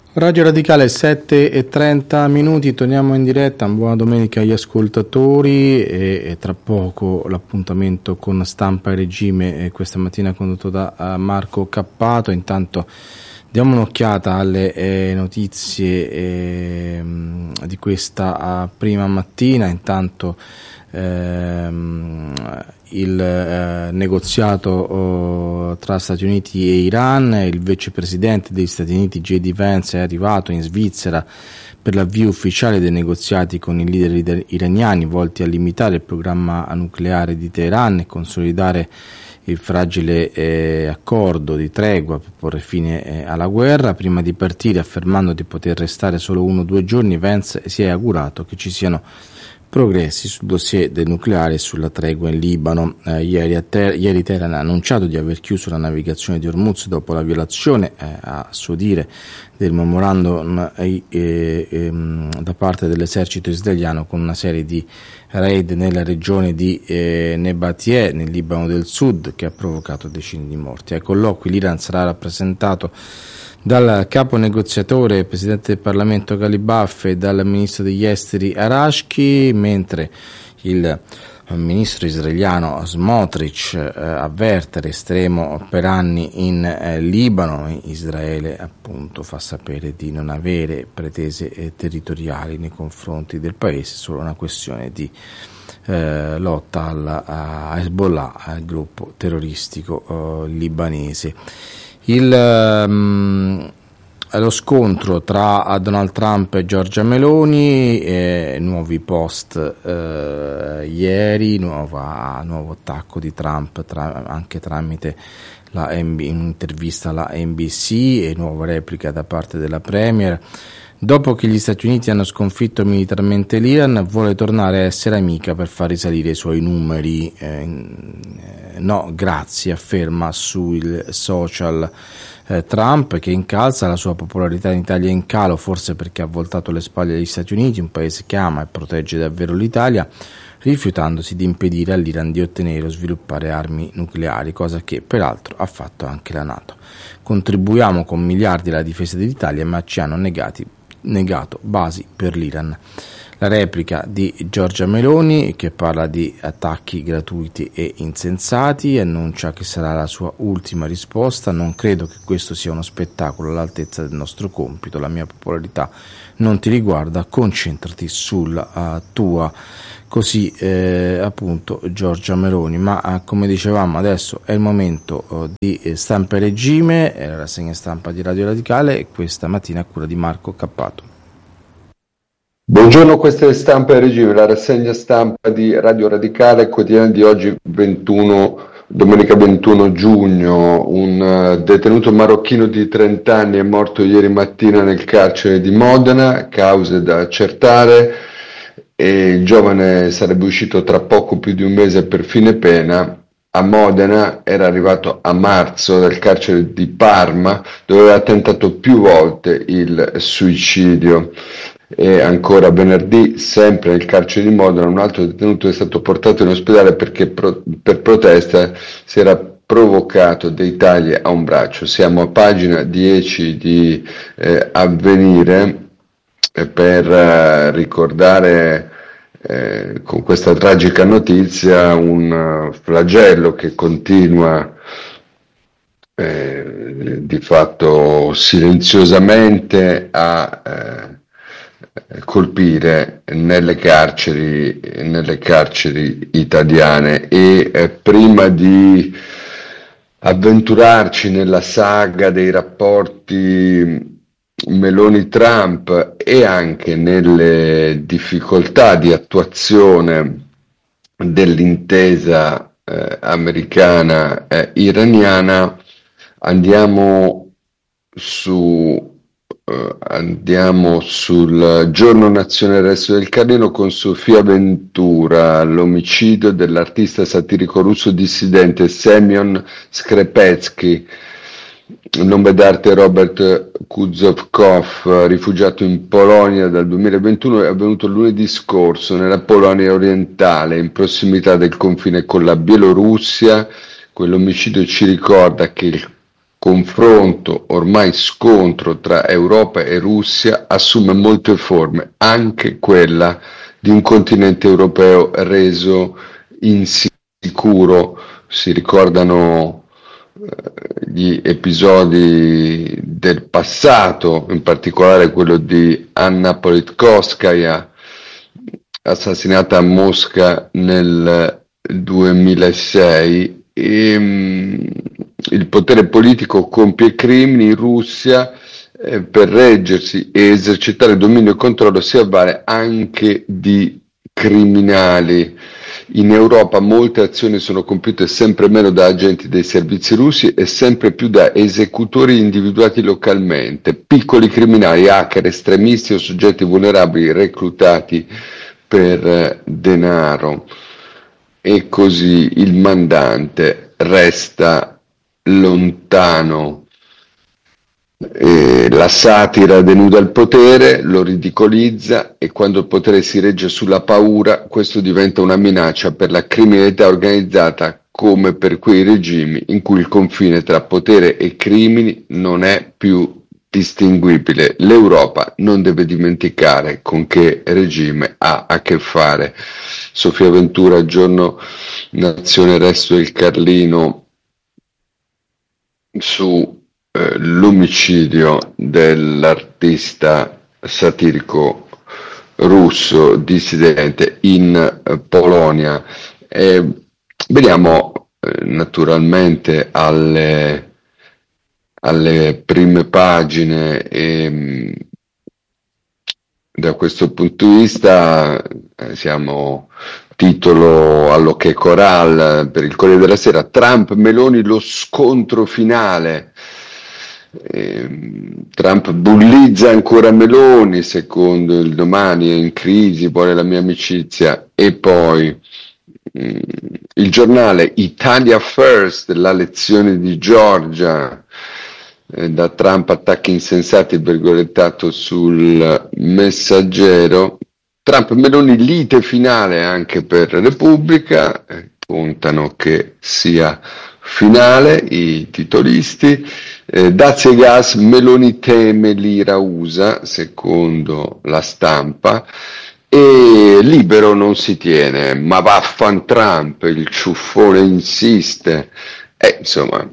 Radio Radicale 7:30, torniamo in diretta, buona domenica agli ascoltatori e tra poco l'appuntamento con Stampa e Regime, questa mattina condotto da Marco Cappato. Intanto diamo un'occhiata alle notizie di questa prima mattina. Intanto il negoziato tra Stati Uniti e Iran, il vicepresidente degli Stati Uniti J.D. Vance è arrivato in Svizzera per l'avvio ufficiale dei negoziati con i leader iraniani volti a limitare il programma nucleare di Teheran e consolidare il fragile accordo di tregua per porre fine alla guerra. Prima di partire, affermando di poter restare solo 1 o 2 giorni, Vance si è augurato che ci siano progressi sul dossier del nucleare e sulla tregua in Libano. Ieri Teheran ha annunciato di aver chiuso la navigazione di Hormuz dopo la violazione, a suo dire, del memorandum da parte dell'esercito israeliano, con una serie di raid nella regione di Nebatie, nel Libano del Sud, che ha provocato decine di morti. Ai colloqui l'Iran sarà rappresentato dal capo negoziatore, presidente del Parlamento Ghalibaf, e dal ministro degli esteri Arashki, mentre il ministro israeliano Smotrich avverte resteremo per anni in Libano. Israele appunto fa sapere di non avere pretese territoriali nei confronti del paese, solo una questione di lotta a Hezbollah, al gruppo terroristico libanese. Lo scontro tra Donald Trump e Giorgia Meloni, nuovi post ieri, nuovo attacco di Trump anche tramite un'intervista alla NBC, e nuova replica da parte della Premier. Dopo che gli Stati Uniti hanno sconfitto militarmente l'Iran, vuole tornare a essere amica per far risalire i suoi numeri. No, grazie, afferma sui social Trump, che incalza. La sua popolarità in Italia è in calo, forse perché ha voltato le spalle agli Stati Uniti, un paese che ama e protegge davvero l'Italia, rifiutandosi di impedire all'Iran di ottenere o sviluppare armi nucleari, cosa che peraltro ha fatto anche la NATO. Contribuiamo con miliardi alla difesa dell'Italia, ma ci hanno negato basi per l'Iran. La replica di Giorgia Meloni, che parla di attacchi gratuiti e insensati, annuncia che sarà la sua ultima risposta. Non credo che questo sia uno spettacolo all'altezza del nostro compito. La mia popolarità non ti riguarda, concentrati sulla tua. Così appunto Giorgia Meloni. Ma come dicevamo, adesso è il momento di Stampa e Regime, la rassegna stampa di Radio Radicale, e questa mattina a cura di Marco Cappato. Buongiorno, questa è Stampa e Regime, la rassegna stampa di Radio Radicale, quotidiano di oggi, domenica 21 giugno. Un detenuto marocchino di 30 anni è morto ieri mattina nel carcere di Modena, cause da accertare, e il giovane sarebbe uscito tra poco più di un mese per fine pena. A Modena era arrivato a marzo dal carcere di Parma, dove aveva tentato più volte il suicidio. E ancora venerdì, sempre nel carcere di Modena, un altro detenuto è stato portato in ospedale perché per protesta si era provocato dei tagli a un braccio. Siamo a pagina 10 di Avvenire per ricordare con questa tragica notizia un flagello che continua di fatto silenziosamente a colpire nelle carceri italiane. E prima di avventurarci nella saga dei rapporti Meloni-Trump e anche nelle difficoltà di attuazione dell'intesa americana-iraniana, andiamo sul Giorno Nazionale Resto del Carlino con Sofia Ventura. L'omicidio dell'artista satirico russo dissidente Semyon Skrepetsky, nome d'arte Robert Kuzovkov, rifugiato in Polonia dal 2021, è avvenuto lunedì scorso nella Polonia orientale, in prossimità del confine con la Bielorussia. Quell'omicidio ci ricorda che il confronto, ormai scontro tra Europa e Russia assume molte forme, anche quella di un continente europeo reso insicuro. Si ricordano gli episodi del passato, in particolare quello di Anna Politkovskaya, assassinata a Mosca nel 2006, il potere politico compie crimini in Russia, per reggersi e esercitare dominio e controllo si avvale anche di criminali. In Europa molte azioni sono compiute sempre meno da agenti dei servizi russi e sempre più da esecutori individuati localmente, piccoli criminali, hacker, estremisti o soggetti vulnerabili reclutati per denaro. E così il mandante resta lontano. La satira denuda il potere, lo ridicolizza e quando il potere si regge sulla paura, questo diventa una minaccia per la criminalità organizzata come per quei regimi in cui il confine tra potere e crimini non è più distinguibile. L'Europa non deve dimenticare con che regime ha a che fare. Sofia Ventura, Giorno Nazione, Resto del Carlino, su l'omicidio dell'artista satirico russo dissidente in Polonia. Veniamo naturalmente alle prime pagine e da questo punto di vista siamo titolo all'Ok Coral per il Corriere della Sera: Trump Meloni lo scontro finale. Trump bullizza ancora Meloni, secondo il Domani è in crisi, vuole la mia amicizia. E poi il Giornale, Italia First, la lezione di Georgia, da Trump attacchi insensati, virgolettato sul Messaggero. Trump Meloni lite finale anche per Repubblica, puntano che sia finale i titolisti. Dazi e gas, Meloni teme l'ira USA, secondo La Stampa. E Libero non si tiene, ma vaffan Trump, il ciuffone insiste. Insomma,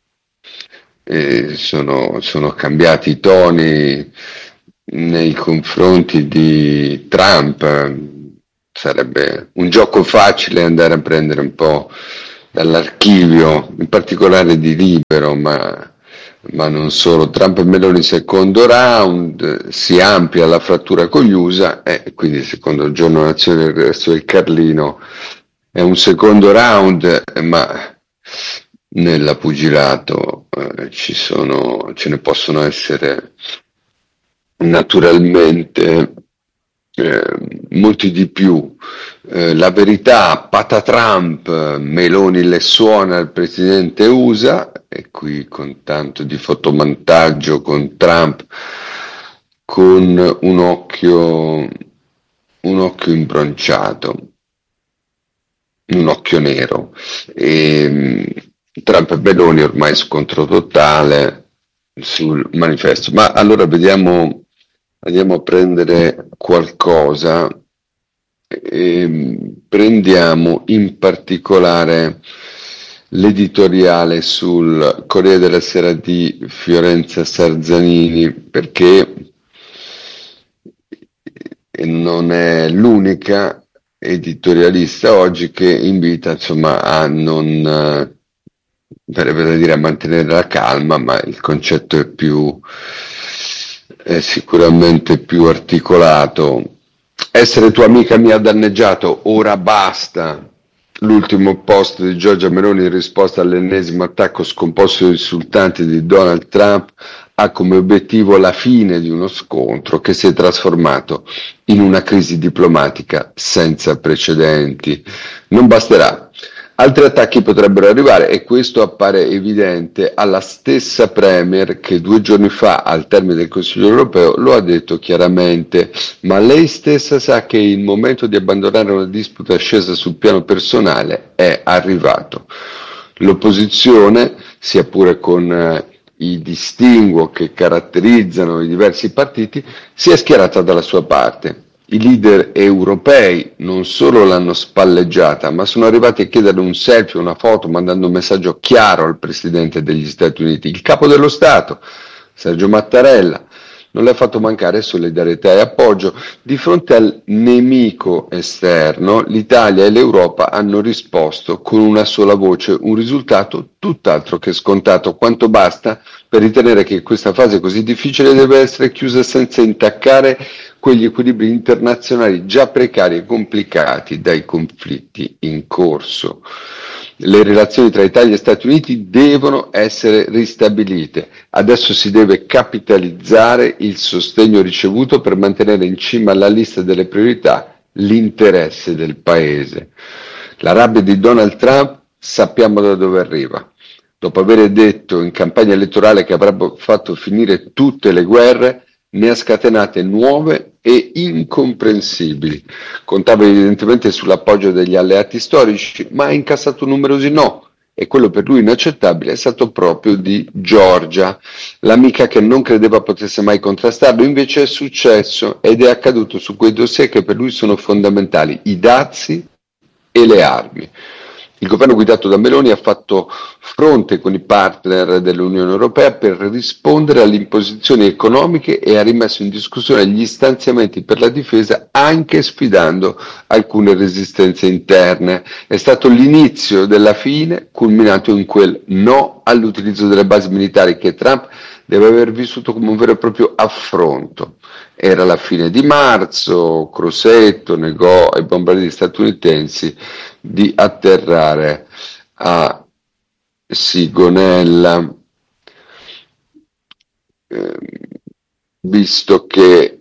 sono cambiati i toni nei confronti di Trump. Sarebbe un gioco facile andare a prendere un po' dall'archivio, in particolare di Libero, ma non solo. Trump e Meloni secondo round, si amplia la frattura con gli USA e quindi secondo il Giorno Nazione del Resto del Carlino è un secondo round, ma nella pugilato ce ne possono essere naturalmente molti di più. La verità, pata Trump, Meloni le suona il presidente USA, e qui con tanto di fotomontaggio con Trump con un occhio imbronciato, un occhio nero. Trump e Meloni ormai scontro totale sul manifesto. Ma allora andiamo a prendere qualcosa. Prendiamo in particolare l'editoriale sul Corriere della Sera di Fiorenza Sarzanini, perché non è l'unica editorialista oggi che invita, insomma, a non verrebbe da dire a mantenere la calma, ma il concetto è sicuramente più articolato. Essere tua amica mi ha danneggiato, ora basta. L'ultimo post di Giorgia Meloni in risposta all'ennesimo attacco scomposto e insultante di Donald Trump ha come obiettivo la fine di uno scontro che si è trasformato in una crisi diplomatica senza precedenti. Non basterà. Altri attacchi potrebbero arrivare e questo appare evidente alla stessa Premier che 2 giorni fa, al termine del Consiglio europeo, lo ha detto chiaramente. Ma lei stessa sa che il momento di abbandonare una disputa scesa sul piano personale è arrivato. L'opposizione, sia pure con i distinguo che caratterizzano i diversi partiti, si è schierata dalla sua parte. I leader europei non solo l'hanno spalleggiata, ma sono arrivati a chiedere un selfie, una foto, mandando un messaggio chiaro al presidente degli Stati Uniti. Il capo dello Stato, Sergio Mattarella, non le ha fatto mancare solidarietà e appoggio. Di fronte al nemico esterno, l'Italia e l'Europa hanno risposto con una sola voce, un risultato tutt'altro che scontato. Quanto basta per ritenere che questa fase così difficile deve essere chiusa senza intaccare quegli equilibri internazionali già precari e complicati dai conflitti in corso. Le relazioni tra Italia e Stati Uniti devono essere ristabilite. Adesso si deve capitalizzare il sostegno ricevuto per mantenere in cima alla lista delle priorità l'interesse del Paese. La rabbia di Donald Trump sappiamo da dove arriva. Dopo aver detto in campagna elettorale che avrebbe fatto finire tutte le guerre, ne ha scatenate nuove e incomprensibili. Contava evidentemente sull'appoggio degli alleati storici, ma ha incassato numerosi no. E quello per lui inaccettabile è stato proprio di Georgia, l'amica che non credeva potesse mai contrastarlo, invece è successo ed è accaduto su quei dossier che per lui sono fondamentali, i dazi e le armi. Il governo guidato da Meloni ha fatto fronte con i partner dell'Unione Europea per rispondere alle imposizioni economiche e ha rimesso in discussione gli stanziamenti per la difesa anche sfidando alcune resistenze interne. È stato l'inizio della fine, culminato in quel no all'utilizzo delle basi militari che Trump deve aver vissuto come un vero e proprio affronto. Era la fine di marzo, Crosetto negò ai bombardieri statunitensi di atterrare a Sigonella, visto che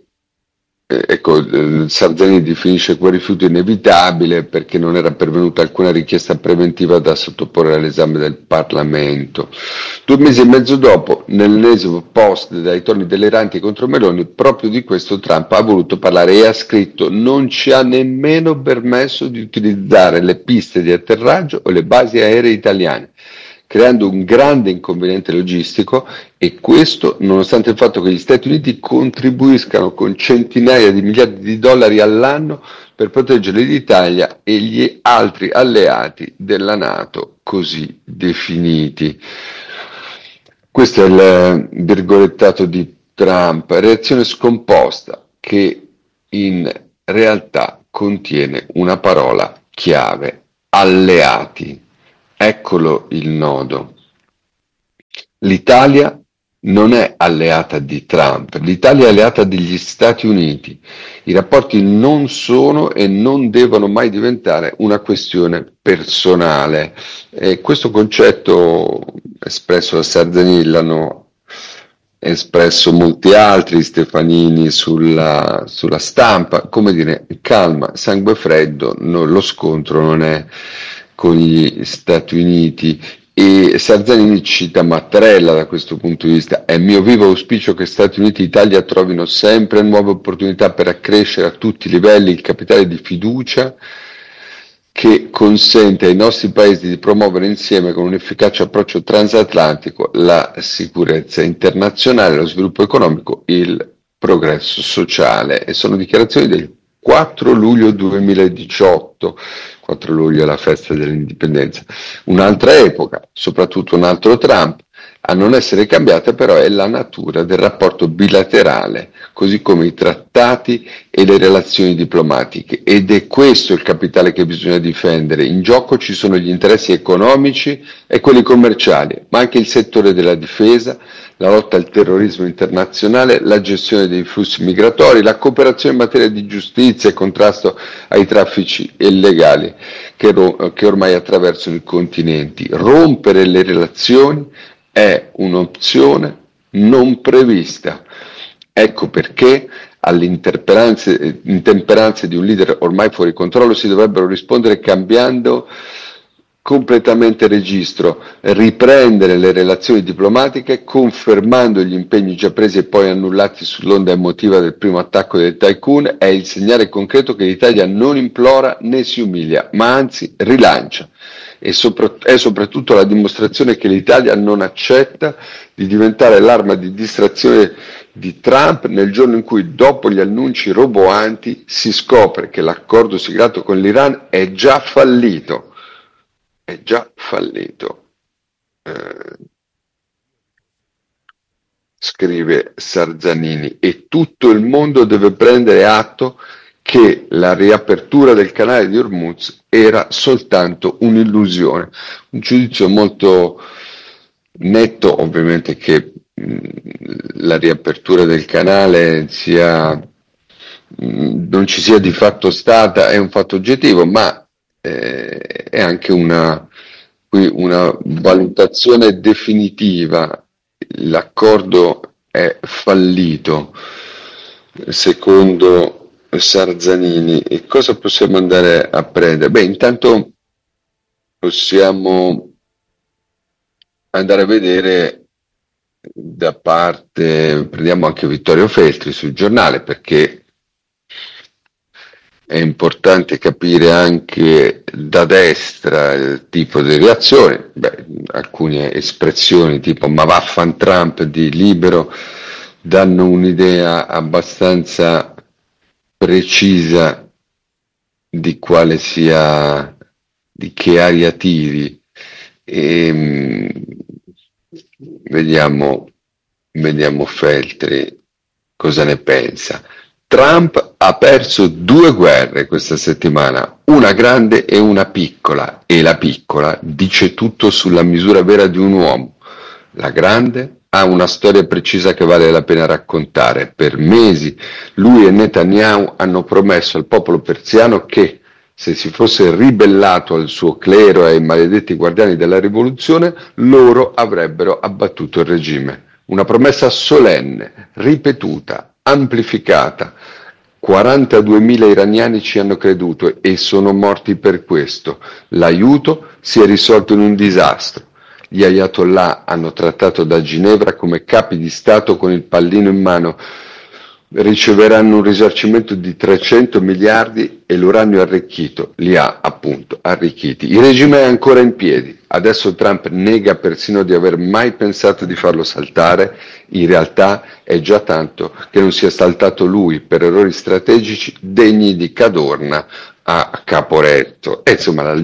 Sarzani definisce quel rifiuto inevitabile perché non era pervenuta alcuna richiesta preventiva da sottoporre all'esame del Parlamento. 2 mesi e mezzo dopo, nell'ennesimo post dai toni deliranti contro Meloni, proprio di questo Trump ha voluto parlare e ha scritto: non ci ha nemmeno permesso di utilizzare le piste di atterraggio o le basi aeree italiane, creando un grande inconveniente logistico, e questo nonostante il fatto che gli Stati Uniti contribuiscano con centinaia di miliardi di dollari all'anno per proteggere l'Italia e gli altri alleati della NATO così definiti. Questo è il virgolettato di Trump, reazione scomposta che in realtà contiene una parola chiave: alleati. Eccolo il nodo. L'Italia non è alleata di Trump, l'Italia è alleata degli Stati Uniti. I rapporti non sono e non devono mai diventare una questione personale. E questo concetto espresso da Sarzani l'hanno espresso molti altri, Stefanini sulla Stampa, come dire, calma, sangue freddo, lo scontro non è con gli Stati Uniti. E Sarzani cita Mattarella da questo punto di vista: è mio vivo auspicio che Stati Uniti e Italia trovino sempre nuove opportunità per accrescere a tutti i livelli il capitale di fiducia che consente ai nostri paesi di promuovere insieme con un efficace approccio transatlantico la sicurezza internazionale, lo sviluppo economico e il progresso sociale. E sono dichiarazioni del 4 luglio 2018, 4 luglio è la festa dell'indipendenza, un'altra epoca, soprattutto un altro Trump. A non essere cambiata però è la natura del rapporto bilaterale, così come i trattati e le relazioni diplomatiche, ed è questo il capitale che bisogna difendere. In gioco ci sono gli interessi economici e quelli commerciali, ma anche il settore della difesa, la lotta al terrorismo internazionale, la gestione dei flussi migratori, la cooperazione in materia di giustizia e contrasto ai traffici illegali che ormai attraversano i continenti. Rompere le relazioni è un'opzione non prevista. Ecco perché alle intemperanze di un leader ormai fuori controllo si dovrebbero rispondere cambiando completamente registro, riprendere le relazioni diplomatiche, confermando gli impegni già presi e poi annullati sull'onda emotiva del primo attacco del tycoon. È il segnale concreto che l'Italia non implora né si umilia, ma anzi rilancia. è soprattutto la dimostrazione che l'Italia non accetta di diventare l'arma di distrazione di Trump nel giorno in cui, dopo gli annunci roboanti, si scopre che l'accordo siglato con l'Iran è già fallito. È già fallito. Scrive Sarzanini, e tutto il mondo deve prendere atto che la riapertura del canale di Hormuz era soltanto un'illusione. Un giudizio molto netto, ovviamente, che la riapertura del canale non ci sia di fatto stata, è un fatto oggettivo, ma è anche una valutazione definitiva. L'accordo è fallito, secondo Sarzanini. E cosa possiamo andare a prendere? Beh, intanto possiamo andare a vedere prendiamo anche Vittorio Feltri sul giornale, perché è importante capire anche da destra il tipo di reazione. Alcune espressioni tipo "ma vaffan Trump" di Libero danno un'idea abbastanza precisa di quale sia, di che aria tiri. Vediamo Feltri cosa ne pensa. Trump ha perso 2 guerre questa settimana, una grande e una piccola, e la piccola dice tutto sulla misura vera di un uomo. La grande ha una storia precisa che vale la pena raccontare. Per mesi lui e Netanyahu hanno promesso al popolo persiano che, se si fosse ribellato al suo clero e ai maledetti guardiani della rivoluzione, loro avrebbero abbattuto il regime. Una promessa solenne, ripetuta, amplificata. 42.000 iraniani ci hanno creduto e sono morti per questo. L'aiuto si è risolto in un disastro. Gli ayatollah hanno trattato da Ginevra come capi di Stato con il pallino in mano. Riceveranno un risarcimento di 300 miliardi e l'uranio arricchito li ha appunto arricchiti. Il regime è ancora in piedi. Adesso Trump nega persino di aver mai pensato di farlo saltare. In realtà è già tanto che non sia saltato lui per errori strategici degni di Cadorna a Caporetto. E insomma la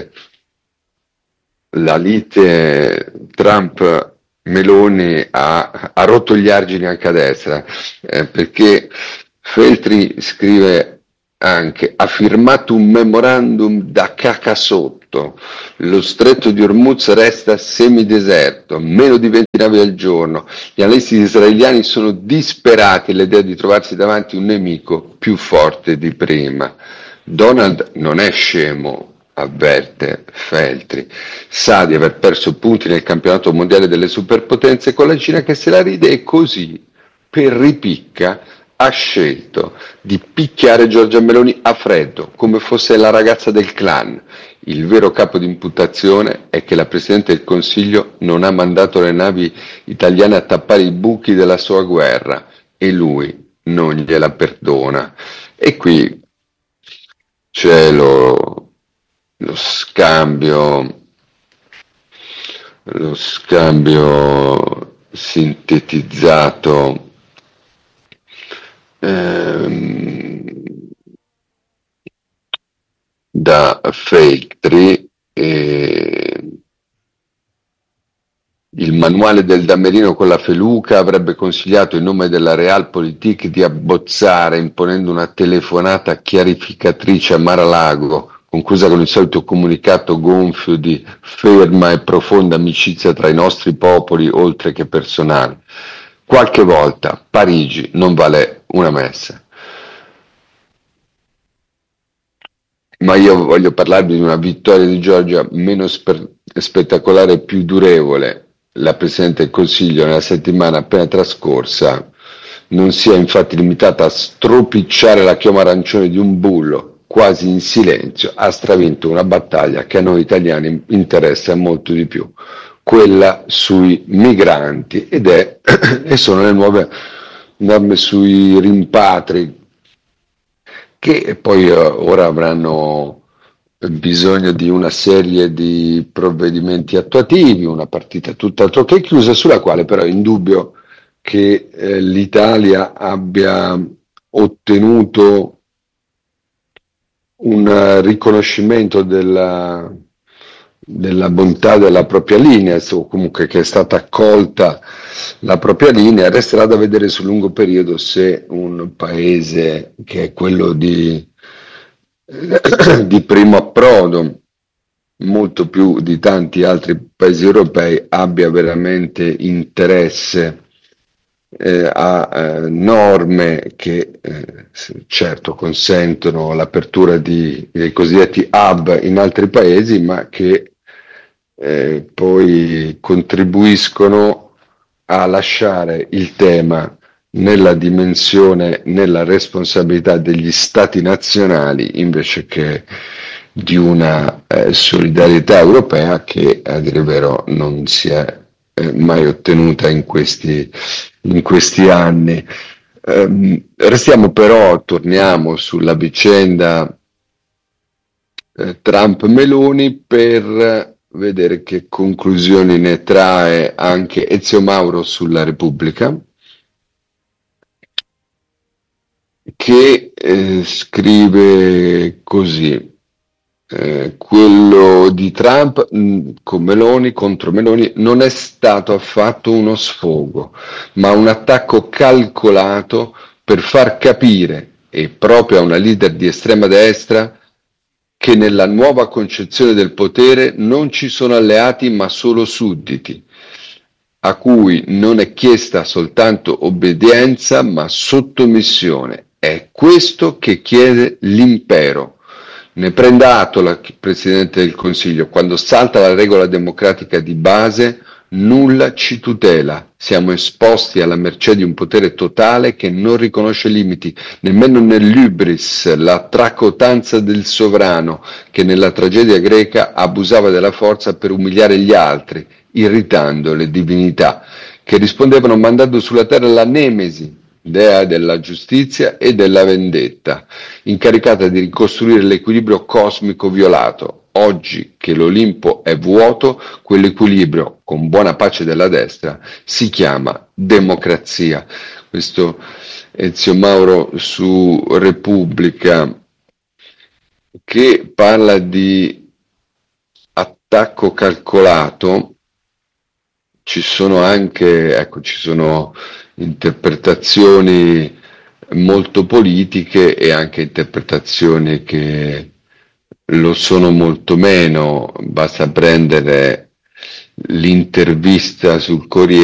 lite Trump-Meloni ha rotto gli argini anche a destra, perché Feltri scrive anche: ha firmato un memorandum da caca sotto, lo stretto di Hormuz resta semideserto, meno di 20 navi al giorno, gli analisti israeliani sono disperati all'idea di trovarsi davanti un nemico più forte di prima. Donald non è scemo, avverte Feltri, sa di aver perso punti nel campionato mondiale delle superpotenze con la Cina che se la ride, e così, per ripicca, ha scelto di picchiare Giorgia Meloni a freddo, come fosse la ragazza del clan. Il vero capo di imputazione è che la Presidente del Consiglio non ha mandato le navi italiane a tappare i buchi della sua guerra, e lui non gliela perdona. E qui c'è lo scambio sintetizzato da Feltri. Il manuale del Damerino con la feluca avrebbe consigliato in nome della Realpolitik di abbozzare, imponendo una telefonata chiarificatrice a Mar-a-Lago, conclusa con il solito comunicato gonfio di ferma e profonda amicizia tra i nostri popoli, oltre che personale. Qualche volta Parigi non vale una messa. Ma io voglio parlarvi di una vittoria di Giorgia meno spettacolare e più durevole. La Presidente del Consiglio nella settimana appena trascorsa non si è infatti limitata a stropicciare la chioma arancione di un bullo, quasi in silenzio ha stravinto una battaglia che a noi italiani interessa molto di più, quella sui migranti, e sono le nuove norme sui rimpatri, che poi ora avranno bisogno di una serie di provvedimenti attuativi, una partita tutt'altro che chiusa, sulla quale però è indubbio che l'Italia abbia ottenuto un riconoscimento della bontà della propria linea, o comunque che è stata accolta la propria linea. Resterà da vedere sul lungo periodo se un paese che è quello di primo approdo, molto più di tanti altri paesi europei, abbia veramente interesse a norme che certo consentono l'apertura dei cosiddetti hub in altri paesi, ma che poi contribuiscono a lasciare il tema nella dimensione, nella responsabilità degli stati nazionali invece che di una solidarietà europea che a dire il vero non si è mai ottenuta in questi anni. Restiamo però, torniamo sulla vicenda Trump-Meloni per vedere che conclusioni ne trae anche Ezio Mauro sulla Repubblica, che scrive così. Quello di Trump con Meloni, contro Meloni, non è stato affatto uno sfogo, ma un attacco calcolato per far capire, e proprio a una leader di estrema destra, che nella nuova concezione del potere non ci sono alleati ma solo sudditi, a cui non è chiesta soltanto obbedienza ma sottomissione. È questo che chiede l'impero. Ne prenda atto la Presidente del Consiglio: quando salta la regola democratica di base, nulla ci tutela. Siamo esposti alla mercé di un potere totale che non riconosce limiti, nemmeno nell'hybris, la tracotanza del sovrano, che nella tragedia greca abusava della forza per umiliare gli altri, irritando le divinità, che rispondevano mandando sulla terra la Nemesi, dea della giustizia e della vendetta, incaricata di ricostruire l'equilibrio cosmico violato. Oggi che l'Olimpo è vuoto, quell'equilibrio, con buona pace della destra, si chiama democrazia. Questo Ezio Mauro su Repubblica, che parla di attacco calcolato. Ci sono anche, ecco, ci sono interpretazioni molto politiche e anche interpretazioni che lo sono molto meno. Basta prendere l'intervista sul Corriere